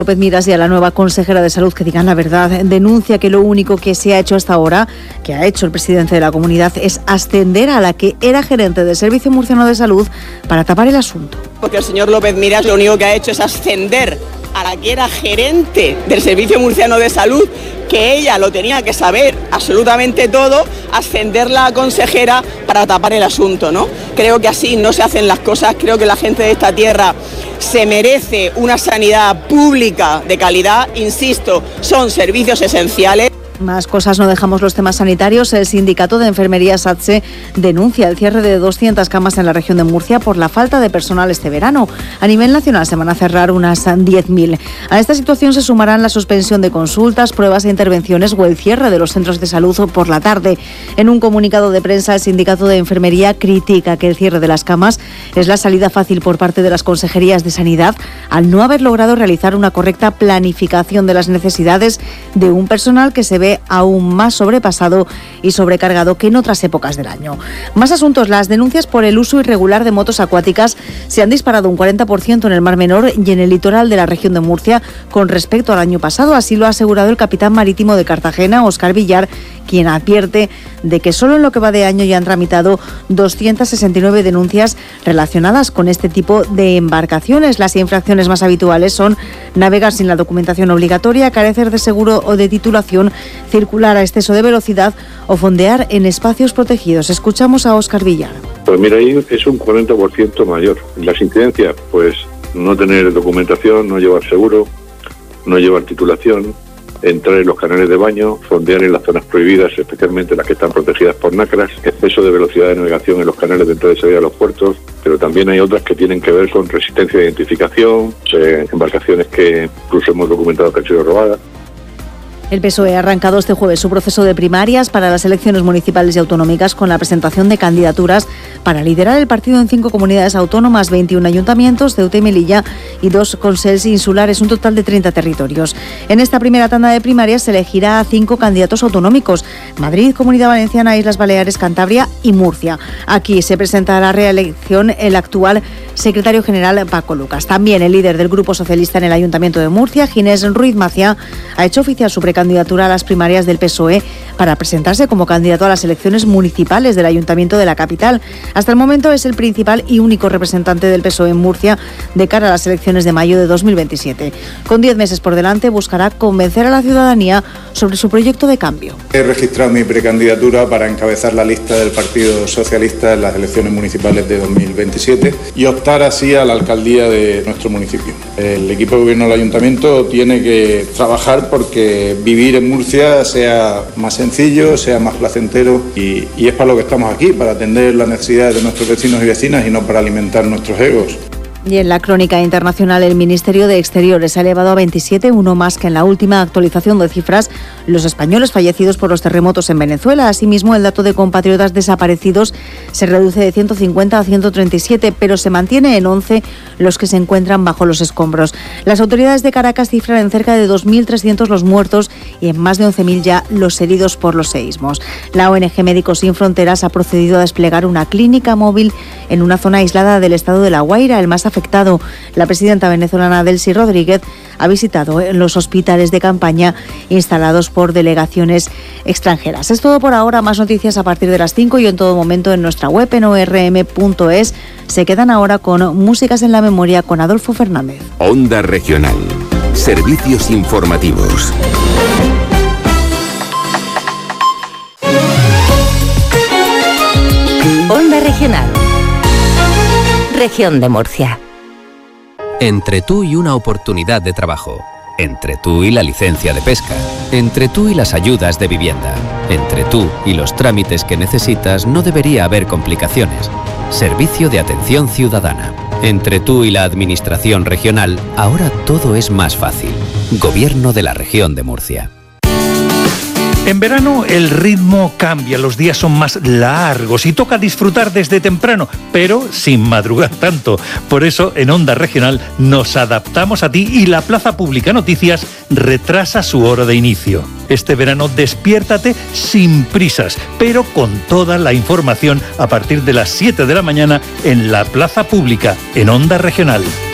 López Miras y a la nueva consejera de Salud que digan la verdad. Denuncia que lo único que se ha hecho hasta ahora, que ha hecho el presidente de la comunidad, es ascender a la que era gerente del Servicio Murciano de Salud para tapar el asunto. Porque el señor López Miras lo único que ha hecho es ascender a la que era gerente del Servicio Murciano de Salud, que ella lo tenía que saber absolutamente todo, ascenderla a consejera para tapar el asunto, ¿no? Creo que así no se hacen las cosas. Creo que la gente de esta tierra se merece una sanidad pública de calidad. Insisto, son servicios esenciales. Más cosas, no dejamos los temas sanitarios. El sindicato de enfermería SATSE denuncia el cierre de 200 camas en la región de Murcia por la falta de personal este verano. A nivel nacional se van a cerrar unas 10.000. A esta situación se sumarán la suspensión de consultas, pruebas e intervenciones o el cierre de los centros de salud por la tarde. En un comunicado de prensa, el sindicato de enfermería critica que el cierre de las camas es la salida fácil por parte de las consejerías de sanidad al no haber logrado realizar una correcta planificación de las necesidades de un personal que se ve aún más sobrepasado y sobrecargado que en otras épocas del año. Más asuntos. Las denuncias por el uso irregular de motos acuáticas se han disparado un 40% en el Mar Menor y en el litoral de la región de Murcia con respecto al año pasado. Así lo ha asegurado el capitán marítimo de Cartagena, Óscar Villar, quien advierte de que solo en lo que va de año ya han tramitado 269 denuncias relacionadas con este tipo de embarcaciones. Las infracciones más habituales son navegar sin la documentación obligatoria, carecer de seguro o de titulación, circular a exceso de velocidad o fondear en espacios protegidos. Escuchamos a Óscar Villar. Pues mira, ahí es un 40% mayor. Las incidencias, pues no tener documentación, no llevar seguro, no llevar titulación, entrar en los canales de baño, fondear en las zonas prohibidas, especialmente las que están protegidas por NACRAS, exceso de velocidad de navegación en los canales de entrada y salida de los puertos, pero también hay otras que tienen que ver con resistencia de identificación, embarcaciones que incluso hemos documentado que han sido robadas. El PSOE ha arrancado este jueves su proceso de primarias para las elecciones municipales y autonómicas con la presentación de candidaturas para liderar el partido en 5 comunidades autónomas, 21 ayuntamientos, Ceuta y Melilla y 2 consells insulares, un total de 30 territorios. En esta primera tanda de primarias se elegirá a 5 candidatos autonómicos: Madrid, Comunidad Valenciana, Islas Baleares, Cantabria y Murcia. Aquí se presenta a la reelección el actual secretario general Paco Lucas. También el líder del Grupo Socialista en el Ayuntamiento de Murcia, Ginés Ruiz Maciá, ha hecho oficial su precandidatura a las primarias del PSOE para presentarse como candidato a las elecciones municipales del Ayuntamiento de la capital. Hasta el momento es el principal y único representante del PSOE en Murcia de cara a las elecciones de mayo de 2027. Con 10 meses por delante, buscará convencer a la ciudadanía sobre su proyecto de cambio. He registrado mi precandidatura para encabezar la lista del Partido Socialista en las elecciones municipales de 2027 y optar así a la alcaldía de nuestro municipio. El equipo de gobierno del ayuntamiento tiene que trabajar porque vivir en Murcia sea más sencillo, sea más placentero y es para lo que estamos aquí, para atender las necesidades de nuestros vecinos y vecinas y no para alimentar nuestros egos. Y en la crónica internacional, el Ministerio de Exteriores ha elevado a 27, uno más que en la última actualización de cifras, los españoles fallecidos por los terremotos en Venezuela. Asimismo, el dato de compatriotas desaparecidos se reduce de 150 a 137, pero se mantiene en 11 los que se encuentran bajo los escombros. Las autoridades de Caracas cifran en cerca de 2.300 los muertos y en más de 11.000 ya los heridos por los seísmos. La ONG Médicos Sin Fronteras ha procedido a desplegar una clínica móvil en una zona aislada del estado de La Guaira, el más afectado. La presidenta venezolana Delcy Rodríguez ha visitado los hospitales de campaña instalados por delegaciones extranjeras. Es todo por ahora. Más noticias a partir de las 5 y en todo momento en nuestra web en orm.es. Se quedan ahora con Músicas en la Memoria con Adolfo Fernández. Onda Regional. Servicios informativos. Onda Regional. Región de Murcia. Entre tú y una oportunidad de trabajo. Entre tú y la licencia de pesca. Entre tú y las ayudas de vivienda. Entre tú y los trámites que necesitas no debería haber complicaciones. Servicio de Atención Ciudadana. Entre tú y la Administración Regional, ahora todo es más fácil. Gobierno de la Región de Murcia. En verano el ritmo cambia, los días son más largos y toca disfrutar desde temprano, pero sin madrugar tanto. Por eso en Onda Regional nos adaptamos a ti y la Plaza Pública Noticias retrasa su hora de inicio. Este verano despiértate sin prisas, pero con toda la información a partir de las 7 de la mañana en la Plaza Pública, en Onda Regional.